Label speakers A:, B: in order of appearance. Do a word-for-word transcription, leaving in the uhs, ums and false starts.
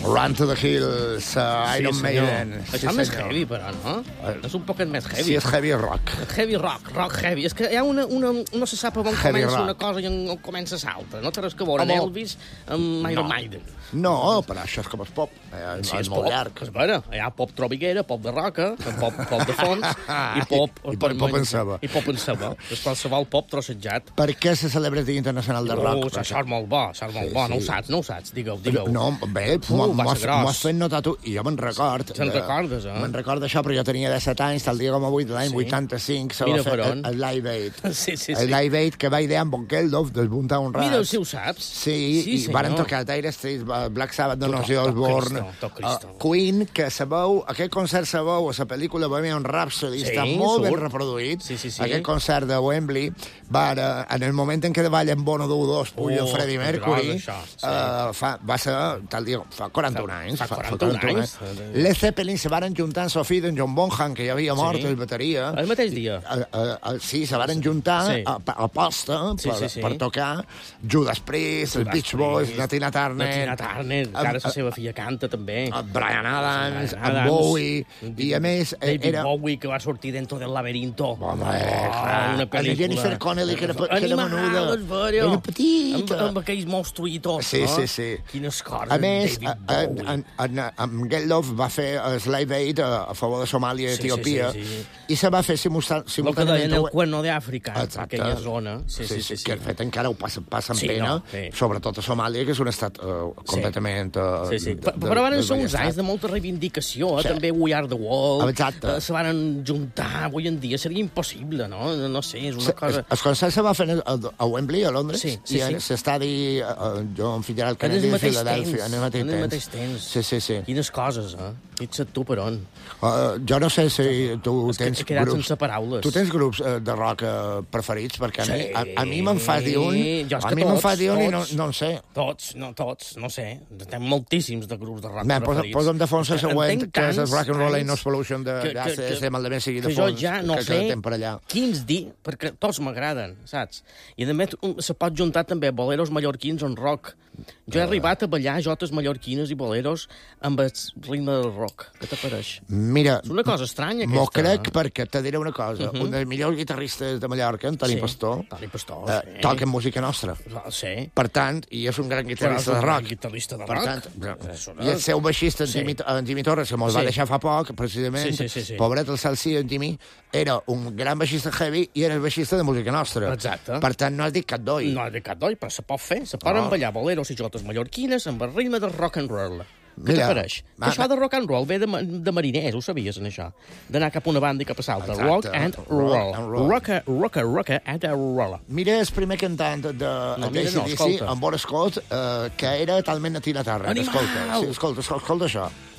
A: Run to the Hills, uh, Iron
B: sí,
A: Maiden.
B: Això
A: Sí,
B: és més
A: senyor.
B: heavy, però, no? És un poquet més heavy.
A: Sí, és heavy rock.
B: Heavy rock, rock heavy. És que hi ha una... una no se sap on
A: Heavy
B: comença
A: rock.
B: una cosa i on comença l'altra. No té res que veure
A: Home.
B: Elvis amb Iron
A: No.
B: Maiden.
A: No, però això és com és pop. Eh,
B: Sí,
A: és
B: és
A: molt
B: pop.
A: llarg.
B: És vera. Hi ha pop troviguera, pop de roca, pop, pop de fons, i pop...
A: I- i pop- pop en ceba.
B: I pop en ceba. És qualsevol pop trossejat.
A: Per què se celebra el Dia Internacional de Rock?
B: Oh, això és molt bo, això és molt
A: Sí,
B: bo. No ho
A: sí.
B: saps, no ho saps. Digueu, digueu.
A: No, bé,
B: Fu,
A: m'ho
B: va
A: m'ho
B: ser
A: has
B: gros.
A: m'ho has fet notar tu, i jo me'n record.
B: Te'n
A: de-
B: recordes, eh?
A: Me'n record d'això, però jo tenia disset anys, tal dia com avui, de l'any
B: Sí.
A: vuitanta-cinc, se
B: Mira
A: va fer
B: per
A: el,
B: on.
A: el Live Aid.
B: Sí, sí,
A: El
B: sí.
A: Live Aid que va idear amb Von Geldof, del Boomtown Rats.
B: Mira, si ho saps.
A: Sí,
B: sí
A: i
B: senyor.
A: varen tocar Dire Straits, Black Sabbath,
B: Tot-
A: Ozzy
B: tot
A: Osbourne,
B: Cristo, tot Cristo.
A: uh, Queen, que sabeu, aquest concert sabeu, a la pel·lícula Bohemian Rhapsody,
B: Sí,
A: està molt ben
B: surt.
A: reproduït.
B: Sí, sí, sí.
A: Aquest concert de Wembley, va, ara, en el moment en què ballen Bono d'u dos, puja
B: Oh,
A: Freddie
B: que
A: Mercury,
B: gros, això, sí.
A: uh, fa, va ser, tal dia, fa quaranta-un
B: Fa-
A: anys.
B: fa quaranta-un anys.
A: Les Zeppelin se varen juntar en Sofia d'en John Bonham, que ja havia mort,
B: Sí.
A: el bateria.
B: El mateix dia.
A: Uh, uh, uh, sí, se varen juntar
B: Sí.
A: a, a posta
B: Sí,
A: per,
B: sí, sí.
A: per tocar Judas Priest, els
B: Judas
A: Beach Boys,
B: Priest,
A: la Tina Turner,
B: La Tina Turner, que ara la seva filla canta també.
A: el Brian Adams,
B: Bryan
A: el
B: Adams,
A: Bowie, i a més eh,
B: David
A: era...
B: Bowie, que va sortir dentro del laberinto.
A: Home,
B: Oh,
A: clar.
B: una
A: La
B: pel·lícula.
A: Jennifer Connelly, que era, que era
B: Animal,
A: menuda.
B: és vera.
A: Era petita.
B: Amb, amb aquells monstruïtos,
A: Sí,
B: no?
A: sí, sí.
B: Quines coses,
A: A més,
B: David
A: en,
B: Bowie.
A: en, en, en Geldof va fer el Live Aid a, a favor de Somàlia i
B: Sí, sí,
A: Etiòpia,
B: sí, sí.
A: i se va fer simultàn-
B: El que
A: simultàniament...
B: deien el cuerno d'Àfrica,
A: Exacte.
B: aquella zona. Sí, sí, sí. sí,
A: que de fet encara ho passa, passa amb
B: Sí,
A: pena,
B: no, sí.
A: sobretot a Somàlia, que és un estat uh, completament... Uh,
B: Sí, sí.
A: de-
B: Però,
A: de-
B: però van ser uns
A: desballestat.
B: anys de molta reivindicació, eh?
A: Sí.
B: També We Are the World.
A: Exacte.
B: Eh, se van juntar, avui en dia seria impossible, no? No, no sé, és una
A: Se-
B: cosa...
A: El, el concert se va fer a, a Wembley, a Londres,
B: Sí, sí,
A: i
B: sí.
A: en l'estadi uh, John Fitzgerald
B: En
A: Kennedy
B: el
A: de
B: mateix
A: Filadèlfia,
B: temps.
A: en el mateix
B: En el
A: temps.
B: mateix temps.
A: Sí, sí, sí.
B: Quines coses, eh? Fixa't tu per on.
A: Uh, jo no sé si tu
B: És que
A: tens
B: he quedat
A: grups...
B: sense paraules.
A: Tu tens grups uh, de rock uh, preferits? Perquè a mi,
B: Sí.
A: a, a mi me'n fa dir un,
B: Jo és
A: a
B: que
A: mi me'n
B: tots,
A: fa dir un i no,
B: tots.
A: no en sé.
B: Tots, no tots, no sé. Tenim moltíssims de grups de rock
A: Man, posa,
B: preferits.
A: posa'm de fons el
B: En
A: següent,
B: tinc
A: que és el
B: tants,
A: Rock and Roll
B: tants,
A: Ain't No Solution de
B: que- que-
A: A C S,
B: que-
A: mal de ben sigui de
B: que jo
A: fons,
B: ja no
A: que
B: sé
A: queda temps per allà.
B: quins dir, perquè tots m'agraden, saps? I a més um, se pot juntar també boleros mallorquins en rock. Jo he arribat a ballar jotes mallorquines i boleros amb el ritme del rock. Què t'apareix?
A: Mira,
B: És una cosa estranya,
A: m'ho
B: aquesta.
A: crec perquè te diré una cosa. Uh -huh. Un dels millors guitarristes de Mallorca, en Toni
B: Sí,
A: Pastor,
B: Toni Pastor,
A: eh,
B: sí.
A: toca música nostra.
B: Sí.
A: Per tant, i és un gran
B: Però és
A: guitarrista
B: un
A: de
B: gran
A: rock.
B: guitarrista de
A: Per
B: rock.
A: tant,
B: Això no
A: i el
B: és-
A: seu baixista, en
B: Sí.
A: Jimmy, en Jimmy Torres, que mos va
B: Sí.
A: deixar fa poc, precisament,
B: Sí, sí, sí, sí.
A: pobret el Salsi, en Jimmy, era un gran baixista heavy i era el baixista de música nostra.
B: Exacte.
A: Per tant, no has dit cap d'oi.
B: No he de cap d'oi, però se pot fer. Se poden
A: No.
B: ballar boleros i jotes mallorquines amb el ritme del rock and roll. Què
A: Mira,
B: t'apareix?
A: va,
B: Que això
A: va.
B: de rock and roll ve de, ma- de mariners, ho sabies, en això? D'anar cap a una banda i cap a l'altra.
A: Exacte.
B: Rock and
A: Rock
B: roll.
A: and roll.
B: Rock, rock, rock and roll.
A: Mira el primer cantant de
B: No,
A: no,
B: mira, no,
A: A C D C,
B: escolta.
A: en Bon Scott, eh, que era talment a Tina Turner.
B: Animal!
A: Escolta, sí, escolta, escolta, escolta això.